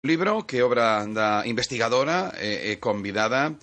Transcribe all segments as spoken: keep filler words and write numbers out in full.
Libro que obra da investigadora e, e convidada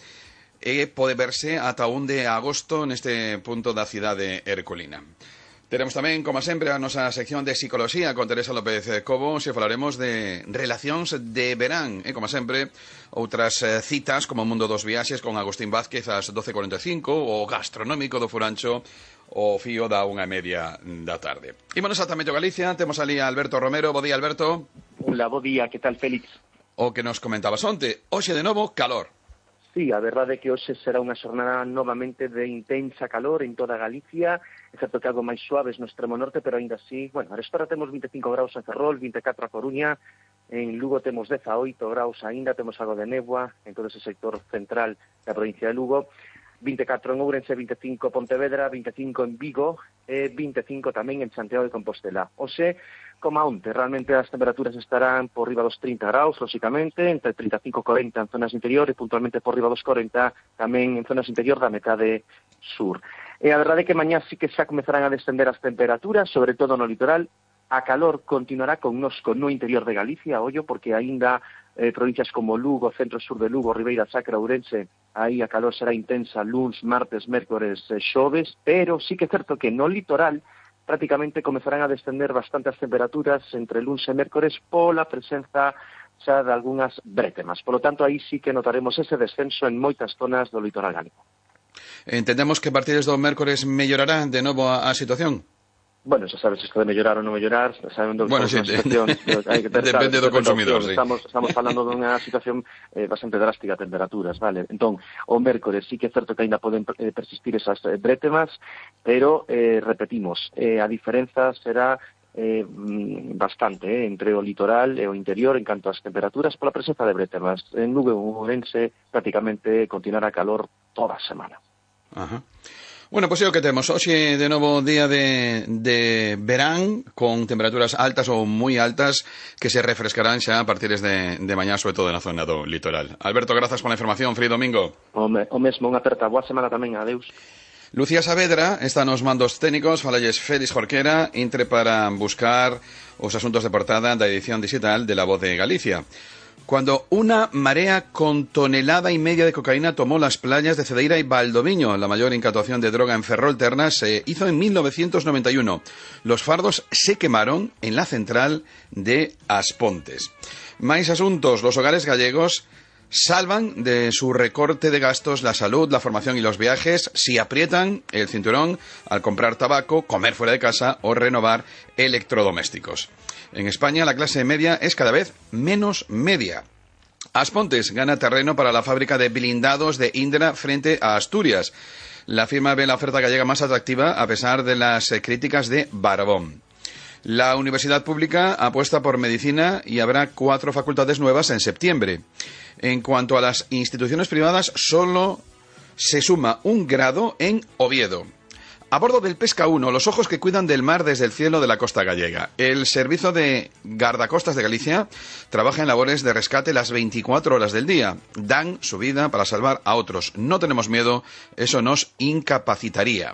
e pode verse ata un de agosto neste punto da cidade herculina. Teremos tamén, como sempre, a nosa sección de psicología con Teresa López Cobo, se falaremos de relacións de verán e, como sempre, outras citas como o mundo dos viaxes con Agustín Vázquez ás doce e cuarenta e cinco, o gastronómico do Furancho o fío da unha e media da tarde. Ímonos exatamente a Galicia, temos ali a Alberto Romero. Bo día, Alberto. Hola, bo día, que tal, Félix? O que nos comentabas onte, hoxe de novo, calor. Sí, a verdade é que hoxe será unha xornada novamente de intensa calor en toda Galicia, excepto que algo máis suaves no extremo norte, pero aínda así, bueno, a espera temos vinte e cinco graus en Ferrol, vinte e catro a Coruña, en Lugo temos dezaoito graus aínda, temos algo de néboa en todo ese sector central da provincia de Lugo, vinte e catro en Ourense, vinte e cinco Pontevedra, vinte e cinco en Vigo e vinte e cinco tamén en Santiago de Compostela. Oxe, como a onte, realmente as temperaturas estarán por riba dos trinta graus, lóxicamente, entre trinta e cinco e corenta en zonas interiores, puntualmente por riba dos corenta tamén en zonas interior da metade sur. E a verdade é que mañá sí que xa comezarán a descender as temperaturas, sobre todo no litoral. A calor continuará connosco no interior de Galicia, ollo, porque aínda eh, provincias como Lugo, centro-sur de Lugo, Ribeira Sacra, Ourense, aí a calor será intensa luns, martes, mércores, eh, xoves, pero sí que é certo que no litoral prácticamente comezarán a descender bastante as temperaturas entre luns e mércores pola presenza xa de algunhas brétemas. Por lo tanto, aí sí que notaremos ese descenso en moitas zonas do litoral galego. Entendemos que a partir do mércores mellorará de novo a, a situación? Bueno, xa sabes isto de mellorar ou non mellorar, sabendo que bueno, sí, situación, hai que ter, depende sabes, do consumidor, sí. Estamos, estamos falando dunha situación eh, bastante drástica de temperaturas, vale? Entón, o mércores sí que é certo que ainda poden eh, persistir esas eh, brétemas, pero, eh, repetimos, eh, a diferenza será eh, bastante eh, entre o litoral e o interior en canto ás temperaturas pola presenza de brétemas. En Lugo e Ourense prácticamente continuará calor toda a semana. Ajá. Bueno, pois é o que temos. Hoxe, de novo, día de, de verán, con temperaturas altas ou moi altas, que se refrescarán xa a partir de, de mañá, sobre todo na zona do litoral. Alberto, grazas pola información. Feliz domingo. O, me, o mesmo, unha aperta. Boa semana tamén. Adeus. Lucía Saavedra está nos mandos técnicos. Falalles Félix Jorquera, entre para buscar os asuntos de portada da edición digital de La Voz de Galicia. Cuando una marea con tonelada y media de cocaína tomó las playas de Cedeira y Valdoviño, la mayor incautación de droga en Ferrol-Terna se hizo en mil novecientos noventa y uno. Los fardos se quemaron en la central de Aspontes. Máis asuntos. Los hogares gallegos salvan de su recorte de gastos la salud, la formación y los viajes si aprietan el cinturón al comprar tabaco, comer fuera de casa o renovar electrodomésticos. En España la clase media es cada vez menos media. Aspontes gana terreno para la fábrica de blindados de Indra frente a Asturias. La firma ve la oferta gallega más atractiva a pesar de las críticas de Barbón. La universidad pública apuesta por medicina y habrá cuatro facultades nuevas en septiembre. En cuanto a las instituciones privadas, solo se suma un grado en Oviedo. A bordo del Pesca uno, los ojos que cuidan del mar desde el cielo de la costa gallega. El Servicio de Guardacostas de Galicia trabaja en labores de rescate las veinticuatro horas del día. Dan su vida para salvar a otros. No tenemos miedo, eso nos incapacitaría.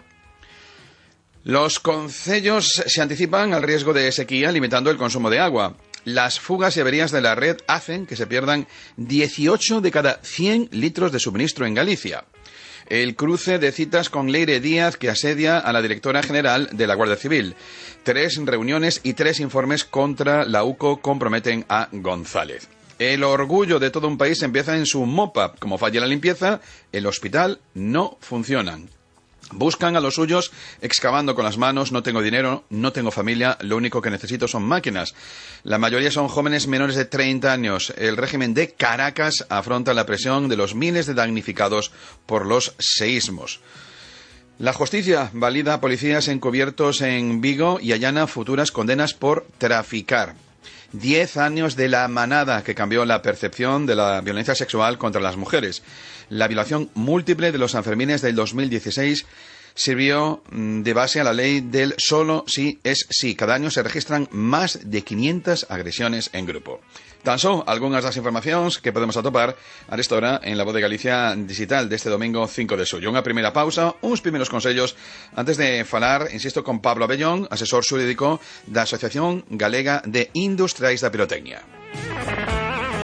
Los concellos se anticipan al riesgo de sequía limitando el consumo de agua. Las fugas y averías de la red hacen que se pierdan dieciocho de cada cien litros de suministro en Galicia. El cruce de citas con Leire Díaz, que asedia a la directora general de la Guardia Civil. Tres reuniones y tres informes contra la U C O comprometen a González. El orgullo de todo un país empieza en su mopa. Como falla la limpieza, el hospital no funciona. Buscan a los suyos excavando con las manos. No tengo dinero, no tengo familia, lo único que necesito son máquinas. La mayoría son jóvenes menores de treinta años. El régimen de Caracas afronta la presión de los miles de damnificados por los seísmos. La justicia valida a policías encubiertos en Vigo y allana futuras condenas por traficar. Diez años de la manada que cambió la percepción de la violencia sexual contra las mujeres. La violación múltiple de los Sanfermines del dos mil dieciséis sirvió de base a la ley del solo sí es sí. Cada año se registran más de quinientas agresiones en grupo. Tan só algunhas das informacións que podemos atopar a esta hora en La Voz de Galicia digital deste domingo cinco de xullo. Unha primeira pausa, uns primeiros consellos antes de falar, insisto, con Pablo Abellón, asesor xurídico da Asociación Galega de Industriais da Pirotecnia.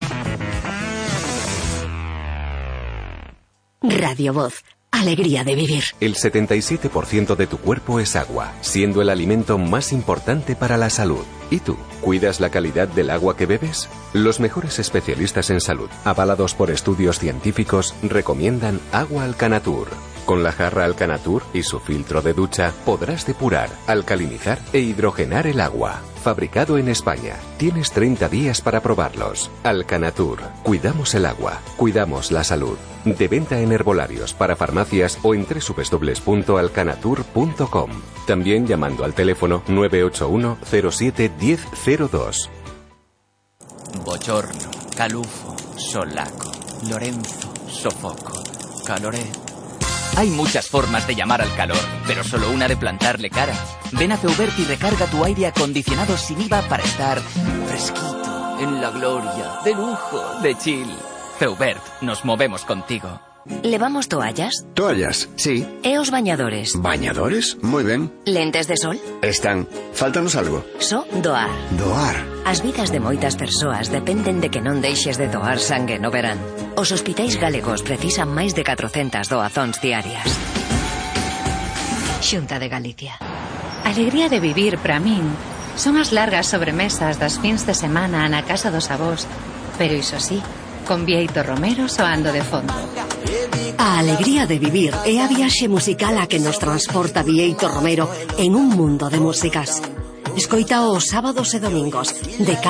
Radio Voz. Alegría de vivir. El setenta y siete por ciento de tu cuerpo es agua, siendo el alimento más importante para la salud. ¿Y tú? ¿Cuidas la calidad del agua que bebes? Los mejores especialistas en salud, avalados por estudios científicos, recomiendan Agua Alcanatur. Con la jarra Alcanatur y su filtro de ducha podrás depurar, alcalinizar e hidrogenar el agua. Fabricado en España. Tienes treinta días para probarlos. Alcanatur. Cuidamos el agua. Cuidamos la salud. De venta en herbolarios, para farmacias o en doble u doble u doble u punto alcanatur punto com. También llamando al teléfono nueve ocho uno cero siete uno cero cero dos. Bochorno, calufo, solaco, Lorenzo, sofoco, caloré. Hay muchas formas de llamar al calor, pero solo una de plantarle cara. Ven a Feubert y recarga tu aire acondicionado sin I V A para estar fresquito, en la gloria, de lujo, de chill. Feubert, nos movemos contigo. ¿Levamos toallas? Toallas, sí. Eos bañadores. ¿Bañadores? Muy ben. Lentes de sol? Están. Fáltanos algo. So doar. Doar. As vidas de moitas persoas dependen de que non deixes de doar sangue no verán. Os hospitais galegos precisan máis de catrocentas doazóns diarias. Xunta de Galicia. Alegría de vivir, para min, son as largas sobremesas das fins de semana na casa dos avós, pero iso sí, con Bieito Romero soando de fondo. A alegría de vivir é a viaxe musical a que nos transporta Bieito Romero en un mundo de músicas. Escoita os sábados e domingos de